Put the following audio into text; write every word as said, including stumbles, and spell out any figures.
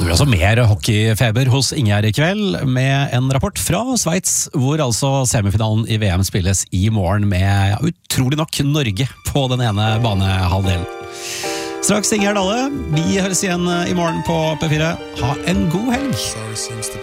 Det blir altså mer hockeyfeber hos Ingjerd I kveld, med en rapport fra Sveits, hvor altså semifinalen I V M spilles I morgen med ja, utrolig nok Norge på den ene banehalvdelen. Straks Ingjerd Dale, vi høres igjen I morgen på P fire. Ha en god helg!